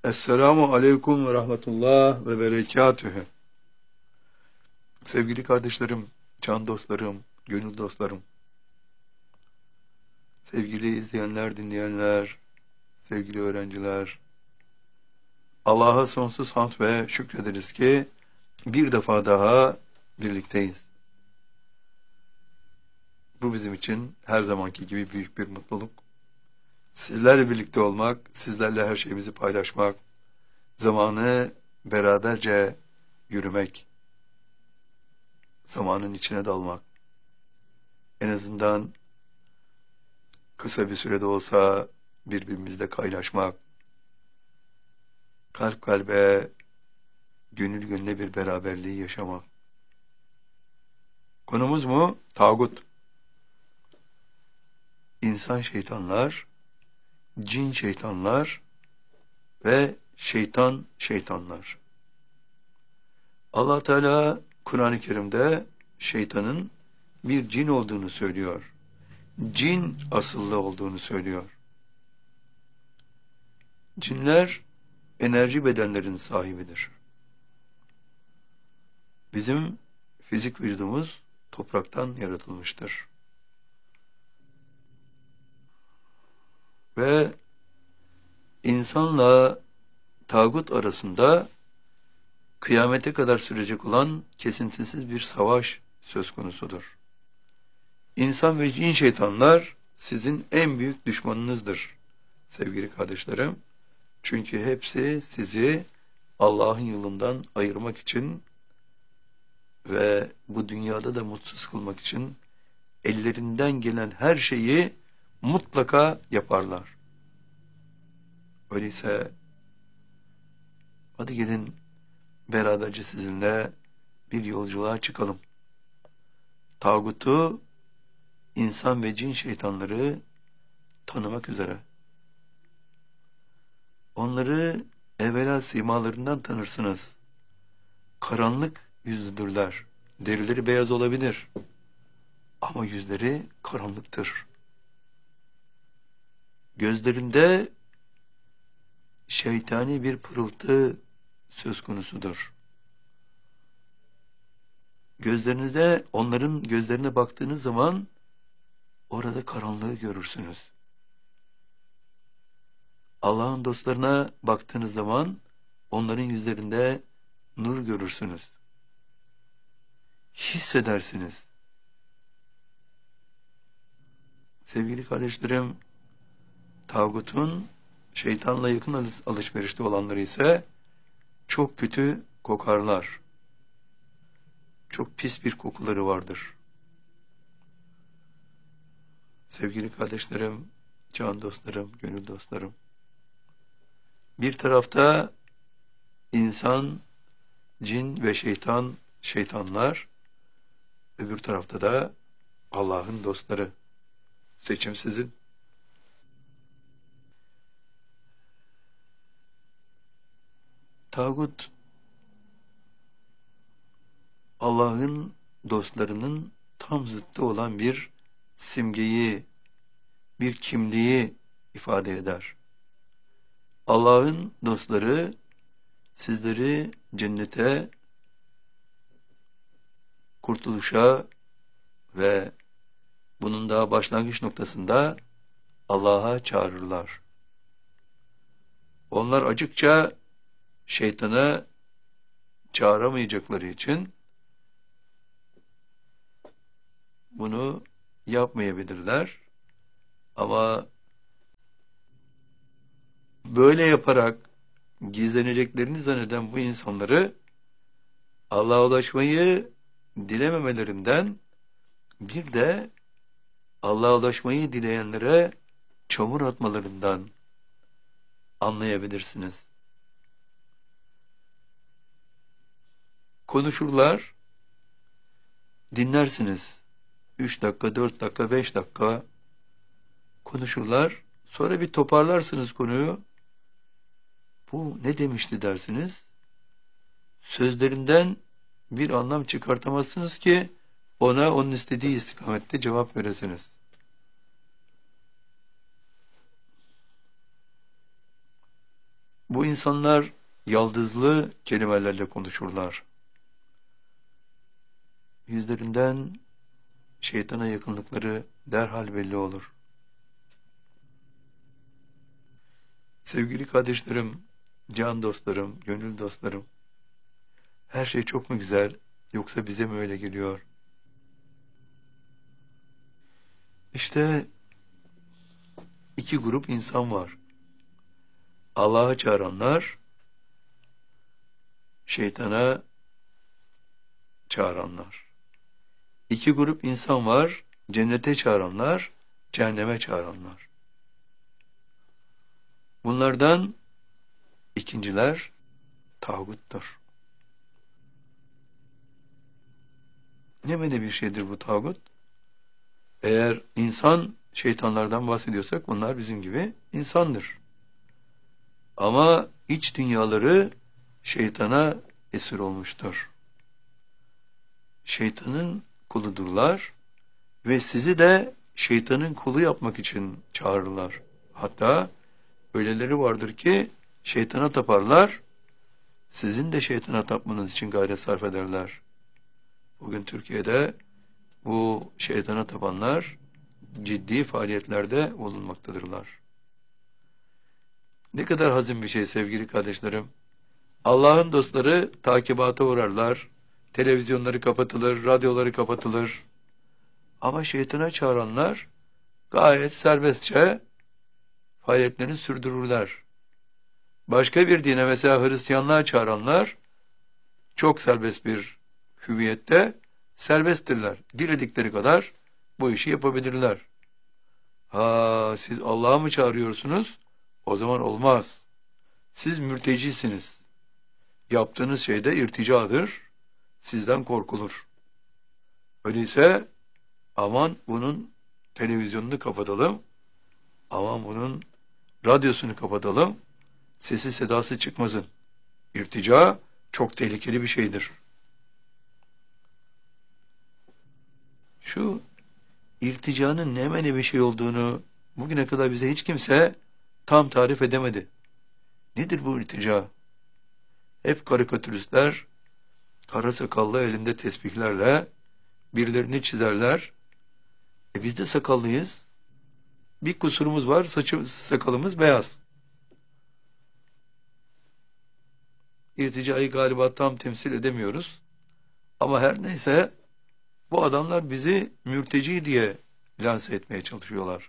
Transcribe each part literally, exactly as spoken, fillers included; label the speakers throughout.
Speaker 1: Esselamu aleyküm ve rahmetullah ve berekatühü. Sevgili kardeşlerim, can dostlarım, gönül dostlarım, sevgili izleyenler, dinleyenler, sevgili öğrenciler, Allah'a sonsuz hamd ve şükrederiz ki bir defa daha birlikteyiz. Bu bizim için her zamanki gibi büyük bir mutluluk. Sizlerle birlikte olmak, sizlerle her şeyimizi paylaşmak, zamanı beraberce yürümek, zamanın içine dalmak, en azından kısa bir sürede olsa birbirimizle kaynaşmak, kalp kalbe, gönül gönüle bir beraberliği yaşamak. Konumuz mu? Tağut. İnsan şeytanlar, cin şeytanlar ve şeytan şeytanlar. Allah Teala Kur'an-ı Kerim'de şeytanın bir cin olduğunu söylüyor. Cin asıllı olduğunu söylüyor. Cinler enerji bedenlerinin sahibidir. Bizim fizik vücudumuz topraktan yaratılmıştır. Ve insanla tağut arasında kıyamete kadar sürecek olan kesintisiz bir savaş söz konusudur. İnsan ve cin şeytanlar sizin en büyük düşmanınızdır sevgili kardeşlerim. Çünkü hepsi sizi Allah'ın yolundan ayırmak için ve bu dünyada da mutsuz kılmak için ellerinden gelen her şeyi mutlaka yaparlar. Öyleyse hadi gelin beraberce sizinle bir yolculuğa çıkalım. Tağutu, insan ve cin şeytanları tanımak üzere. Onları evvela simalarından tanırsınız. Karanlık yüzlüdürler. Derileri beyaz olabilir. Ama yüzleri karanlıktır. Gözlerinde şeytani bir pırıltı söz konusudur. Gözlerinize, onların gözlerine baktığınız zaman orada karanlığı görürsünüz. Allah'ın dostlarına baktığınız zaman onların yüzlerinde nur görürsünüz. Hissedersiniz. Sevgili kardeşlerim, tağutun şeytanla yakın alışverişte olanları ise çok kötü kokarlar. Çok pis bir kokuları vardır. Sevgili kardeşlerim, can dostlarım, gönül dostlarım. Bir tarafta insan, cin ve şeytan, şeytanlar, öbür tarafta da Allah'ın dostları. Seçim sizin. Tağut, Allah'ın dostlarının tam zıttı olan bir simgeyi, bir kimliği ifade eder. Allah'ın dostları sizleri cennete, kurtuluşa ve bunun daha başlangıç noktasında Allah'a çağırırlar. Onlar açıkça şeytana çağıramayacakları için bunu yapmayabilirler. Ama böyle yaparak gizleneceklerini zanneden bu insanları Allah'a ulaşmayı dilememelerinden, bir de Allah'a ulaşmayı dileyenlere çamur atmalarından anlayabilirsiniz. Konuşurlar, dinlersiniz. Üç dakika, dört dakika, beş dakika konuşurlar. Sonra bir toparlarsınız konuyu. Bu ne demişti dersiniz. Sözlerinden bir anlam çıkartamazsınız ki ona onun istediği istikamette cevap veresiniz. Bu insanlar yaldızlı kelimelerle konuşurlar. Yüzlerinden şeytana yakınlıkları derhal belli olur. Sevgili kardeşlerim, can dostlarım, gönül dostlarım, her şey çok mu güzel, yoksa bize mi öyle geliyor? İşte iki grup insan var. Allah'a çağıranlar, şeytana çağıranlar. İki grup insan var, cennete çağıranlar, cehenneme çağıranlar. Bunlardan ikinciler tağuttur. Ne böyle bir şeydir bu tağut? Eğer insan şeytanlardan bahsediyorsak bunlar bizim gibi insandır. Ama iç dünyaları şeytana esir olmuştur. Şeytanın kuludurlar ve sizi de şeytanın kulu yapmak için çağırırlar. Hatta öyleleri vardır ki şeytana taparlar, sizin de şeytana tapmanız için gayret sarf ederler. Bugün Türkiye'de bu şeytana tapanlar ciddi faaliyetlerde bulunmaktadırlar. Ne kadar hazin bir şey sevgili kardeşlerim. Allah'ın dostları takibata uğrarlar, televizyonları kapatılır, radyoları kapatılır. Ama şeytana çağıranlar gayet serbestçe faaliyetlerini sürdürürler. Başka bir dine, mesela Hristiyanlığa çağıranlar çok serbest bir hüviyette serbesttirler. Diledikleri kadar bu işi yapabilirler. Ha, siz Allah'a mı çağırıyorsunuz? O zaman olmaz. Siz mürtecisiniz. Yaptığınız şey de irticadır. Sizden korkulur. Öyleyse aman bunun televizyonunu kapatalım. Aman bunun radyosunu kapatalım. Sesi sedası çıkmasın. İrtica çok tehlikeli bir şeydir. Şu irticanın ne mene bir şey olduğunu bugüne kadar bize hiç kimse tam tarif edemedi. Nedir bu irtica? Hep karikatüristler kara sakallı elinde tesbihlerle birilerini çizerler. E biz de sakallıyız. Bir kusurumuz var, saçımız, sakalımız beyaz. İrticayı galiba tam temsil edemiyoruz. Ama her neyse bu adamlar bizi mürteci diye lanse etmeye çalışıyorlar.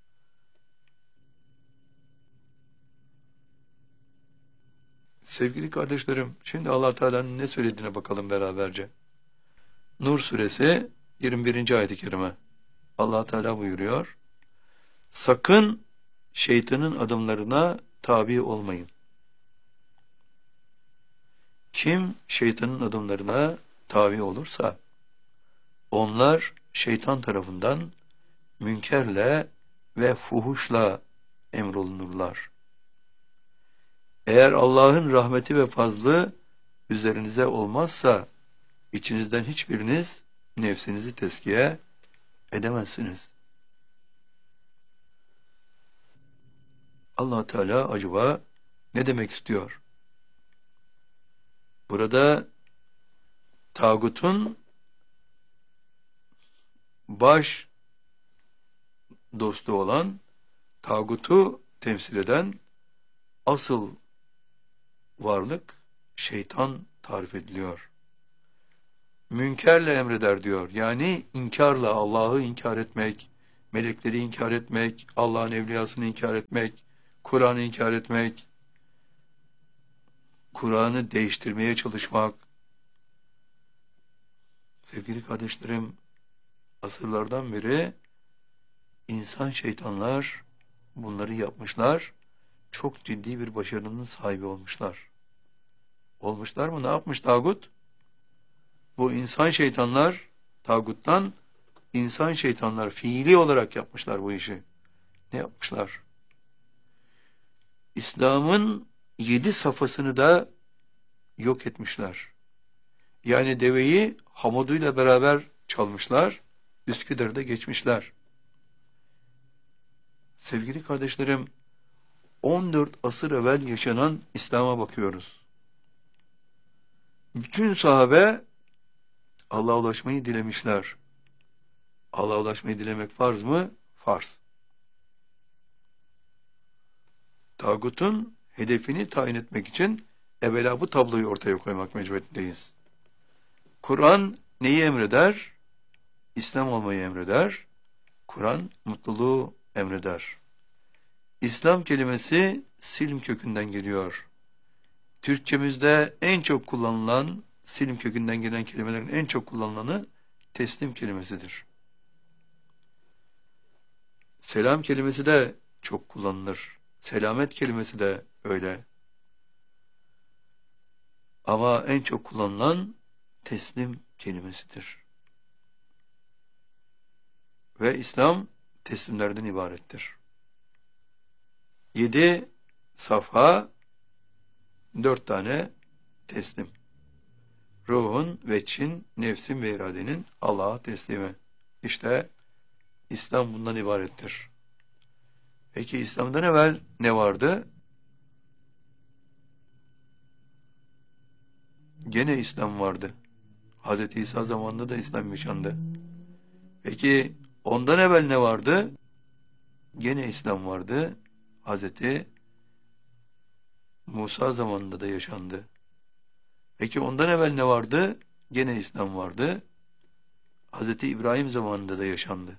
Speaker 1: Sevgili kardeşlerim, şimdi Allah Teala'nın ne söylediğine bakalım beraberce. Nur suresi yirmi birinci ayet-i kerime. Allah Teala buyuruyor: sakın şeytanın adımlarına tabi olmayın. Kim şeytanın adımlarına tabi olursa onlar şeytan tarafından münkerle ve fuhuşla emrolunurlar. Eğer Allah'ın rahmeti ve fazlı üzerinize olmazsa içinizden hiçbiriniz nefsinizi tezkiye edemezsiniz. Allah Teala acaba ne demek istiyor? Burada tağutun baş dostu olan, tağutu temsil eden asıl varlık şeytan tarif ediliyor. Münkerle emreder diyor. Yani inkarla, Allah'ı inkar etmek, melekleri inkar etmek, Allah'ın evliyasını inkar etmek, Kur'an'ı inkar etmek, Kur'an'ı değiştirmeye çalışmak. Sevgili kardeşlerim, asırlardan beri insan şeytanlar bunları yapmışlar. Çok ciddi bir başarının sahibi olmuşlar. Olmuşlar mı? Ne yapmış tağut? Bu insan şeytanlar, tağuttan insan şeytanlar fiili olarak yapmışlar bu işi. Ne yapmışlar? İslam'ın yedi safhasını da yok etmişler. Yani deveyi hamuduyla beraber çalmışlar, Üsküdar'da geçmişler. Sevgili kardeşlerim, on dört asır evvel yaşanan İslam'a bakıyoruz. Bütün sahabe Allah'a ulaşmayı dilemişler. Allah'a ulaşmayı dilemek farz mı? Farz. Tağutun hedefini tayin etmek için evvela bu tabloyu ortaya koymak mecburiyetindeyiz. Kur'an neyi emreder? İslam olmayı emreder. Kur'an mutluluğu emreder. İslam kelimesi silm kökünden geliyor. Türkçemizde en çok kullanılan, silm kökünden gelen kelimelerin en çok kullanılanı teslim kelimesidir. Selam kelimesi de çok kullanılır. Selamet kelimesi de öyle. Ama en çok kullanılan teslim kelimesidir. Ve İslam teslimlerden ibarettir. Yedi safha, dört tane teslim. Ruhun, veçin, nefsin ve iradenin Allah'a teslimi. İşte İslam bundan ibarettir. Peki İslam'dan evvel ne vardı? Gene İslam vardı. Hazreti İsa zamanında da İslam yaşandı. Peki ondan evvel ne vardı? Gene İslam vardı. Hazreti Musa zamanında da yaşandı. Peki ondan evvel ne vardı? Gene İslam vardı. Hazreti İbrahim zamanında da yaşandı.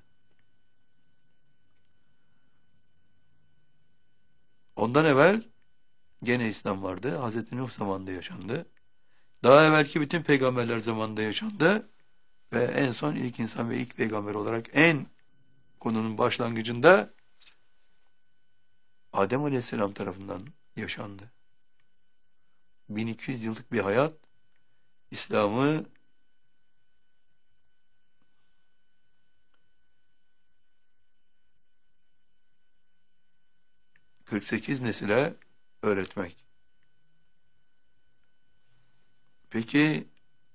Speaker 1: Ondan evvel gene İslam vardı. Hazreti Nuh zamanında yaşandı. Daha evvelki bütün peygamberler zamanında yaşandı. Ve en son ilk insan ve ilk peygamber olarak en konunun başlangıcında Adem Aleyhisselam tarafından yaşandı. bin iki yüz yıllık bir hayat İslam'ı kırk sekiz nesile öğretmek. Peki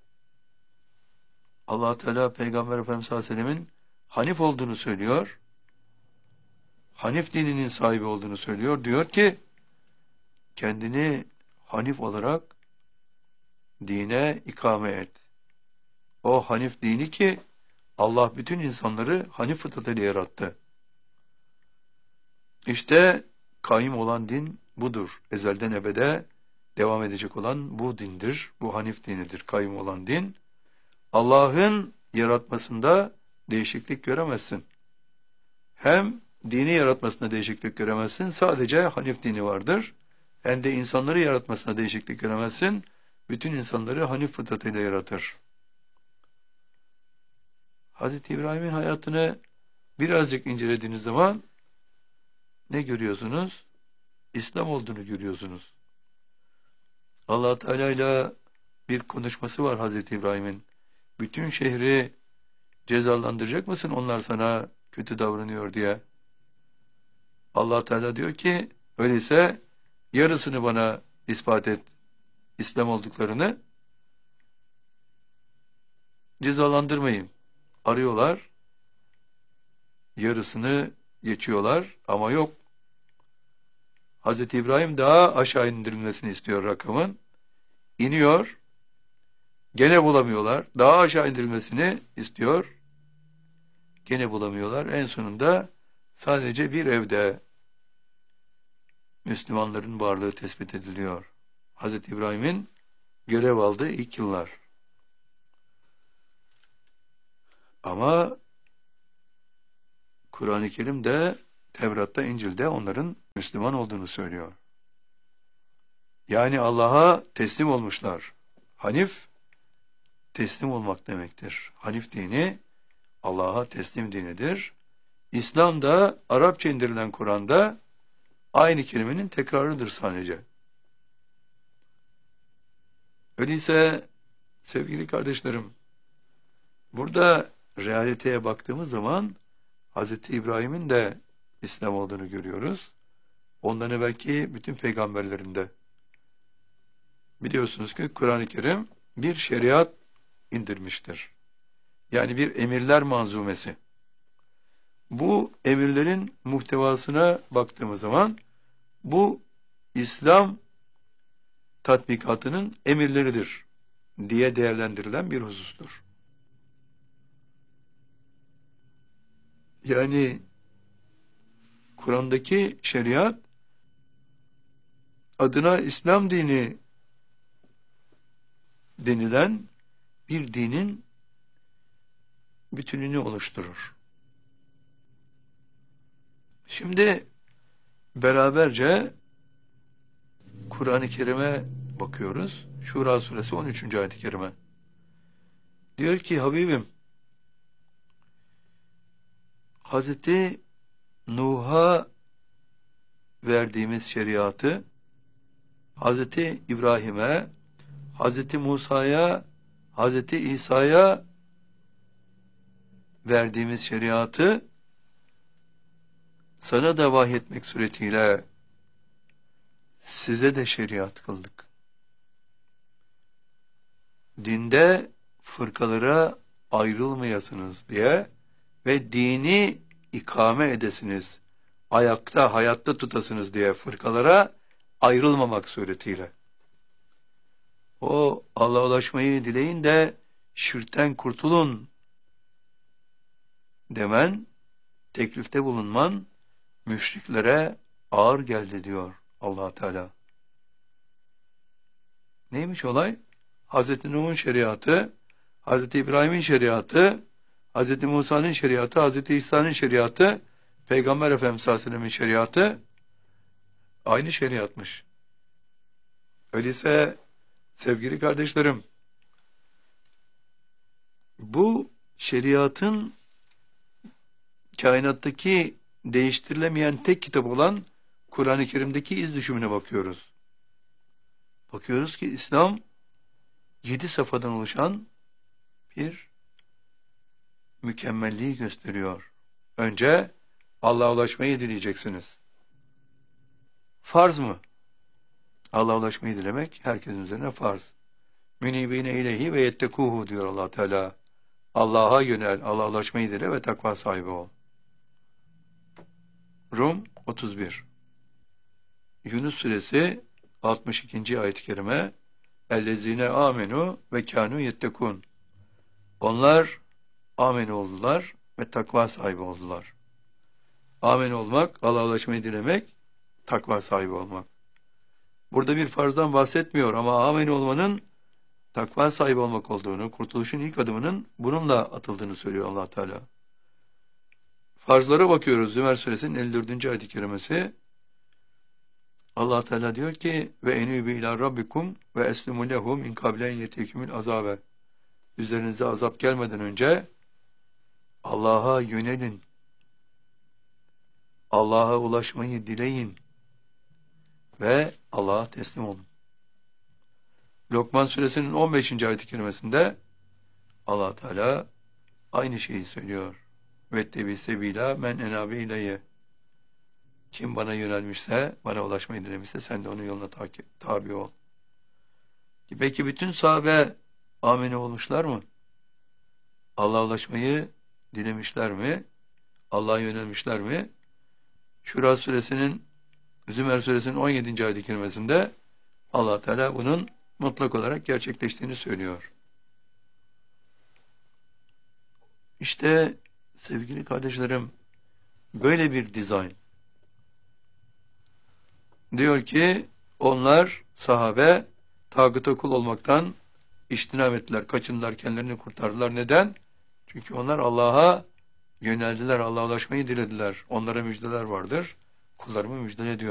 Speaker 1: Allah Teala Peygamber Efendimiz sallallahu aleyhi ve sellemin Hanif olduğunu söylüyor. Hanif dininin sahibi olduğunu söylüyor. Diyor ki kendini Hanif olarak dine ikame et. O Hanif dini ki Allah bütün insanları Hanif fıtratıyla yarattı. İşte kaim olan din budur. Ezelden ebede devam edecek olan bu dindir. Bu Hanif dinidir. Kaim olan din. Allah'ın yaratmasında değişiklik göremezsin. Hem dini yaratmasında değişiklik göremezsin. Sadece Hanif dini vardır. Hem de insanları yaratmasına değişiklik göremezsin. Bütün insanları Hanif fıtratıyla yaratır. Hazreti İbrahim'in hayatını birazcık incelediğiniz zaman ne görüyorsunuz? İslam olduğunu görüyorsunuz. Allah Teala ile bir konuşması var Hazreti İbrahim'in. Bütün şehri cezalandıracak mısın onlar sana kötü davranıyor diye. Allah Teala diyor ki öyleyse yarısını bana ispat et İslam olduklarını, cezalandırmayayım. Arıyorlar, yarısını geçiyorlar ama yok. Hazreti İbrahim daha aşağı indirilmesini istiyor rakamın. İniyor, gene bulamıyorlar. Daha aşağı indirilmesini istiyor, gene bulamıyorlar. En sonunda sadece bir evde Müslümanların varlığı tespit ediliyor. Hazreti İbrahim'in görev aldığı ilk yıllar. Ama Kur'an-ı Kerim'de, Tevrat'ta, İncil'de onların Müslüman olduğunu söylüyor. Yani Allah'a teslim olmuşlar. Hanif, teslim olmak demektir. Hanif dini, Allah'a teslim dinidir. İslam da Arapça indirilen Kur'an'da aynı kelimenin tekrarıdır sadece. Öyleyse sevgili kardeşlerim, burada realiteye baktığımız zaman Hazreti İbrahim'in de İslam olduğunu görüyoruz. Ondan evvelki bütün peygamberlerinde. Biliyorsunuz ki Kur'an-ı Kerim bir şeriat indirmiştir. Yani bir emirler manzumesi. Bu emirlerin muhtevasına baktığımız zaman Bu İslam tatbikatının emirleridir diye değerlendirilen bir husustur. Yani Kur'an'daki şeriat adına İslam dini denilen bir dinin bütününü oluşturur. Şimdi beraberce Kur'an-ı Kerim'e bakıyoruz. Şura suresi on üçüncü ayet-i kerime. Diyor ki Habibim, Hazreti Nuh'a verdiğimiz şeriatı Hazreti İbrahim'e, Hazreti Musa'ya, Hazreti İsa'ya verdiğimiz şeriatı sana da vahyetmek suretiyle size de şeriat kıldık. Dinde fırkalara ayrılmayasınız diye ve dini ikame edesiniz, ayakta, hayatta tutasınız diye fırkalara ayrılmamak suretiyle. O Allah'a ulaşmayı dileyin de şirkten kurtulun demen, teklifte bulunman müşriklere ağır geldi diyor Allah Teala. Neymiş olay? Hazreti Nuh'un şeriatı, Hazreti İbrahim'in şeriatı, Hazreti Musa'nın şeriatı, Hazreti İsa'nın şeriatı, Peygamber Efendimiz sallallahu aleyhi ve sellem'in şeriatı aynı şeriatmış. Öyleyse sevgili kardeşlerim, bu şeriatın kainattaki değiştirilemeyen tek kitap olan Kur'an-ı Kerim'deki iz düşümüne bakıyoruz. Bakıyoruz ki İslam yedi safhadan oluşan bir mükemmelliği gösteriyor. Önce Allah'a ulaşmayı dileyeceksiniz. Farz mı? Allah'a ulaşmayı dilemek herkesin üzerine farz. Münibine ileyhi ve yettekuhu diyor Allah Teala. Allah'a yönel, Allah'a ulaşmayı dile ve takva sahibi ol. Rum otuz bir. Yunus suresi altmış ikinci ayet-i kerime. Ellezine amenu ve kanu yettekun. Onlar amenu oldular ve takva sahibi oldular. Amen olmak, Allah'a ulaşmayı dilemek, takva sahibi olmak. Burada bir farzdan bahsetmiyor ama amen olmanın takva sahibi olmak olduğunu, kurtuluşun ilk adımının bununla atıldığını söylüyor Allah Teala. Farzlara bakıyoruz. Zümer suresinin elli dördüncü ayet-i kerimesi. Allah Teala diyor ki ve enübü ila rabbikum ve eslimu lehu min kablen yetekümül azabe. Üzerinize azap gelmeden önce Allah'a yönelin. Allah'a ulaşmayı dileyin ve Allah'a teslim olun. Lokman suresinin on beşinci ayet-i kerimesinde Allah Teala aynı şeyi söylüyor. Vettebi sebila men enabe ileyye. Kim bana yönelmişse, bana ulaşmayı dilemişse sen de onun yoluna takip, tabi ol. Peki bütün sahabe amine olmuşlar mı? Allah'a ulaşmayı dilemişler mi? Allah'a yönelmişler mi? Şura suresinin, Zümer suresinin on yedinci ayet-i kerimesinde Allah Teala bunun mutlak olarak gerçekleştiğini söylüyor. İşte sevgili kardeşlerim, böyle bir dizayn. Diyor ki onlar sahabe tağuta kul olmaktan iştinab ettiler, kaçındılar, kendilerini kurtardılar. Neden? Çünkü onlar Allah'a yöneldiler, Allah'a ulaşmayı dilediler. Onlara müjdeler vardır. Kullarımı müjdele ediyor.